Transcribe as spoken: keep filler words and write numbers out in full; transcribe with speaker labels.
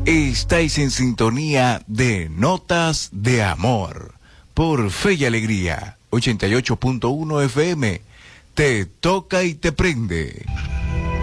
Speaker 1: Estáis en sintonía de Notas de Amor por Fe y Alegría, ochenta y ocho punto uno F M. Te toca y te prende.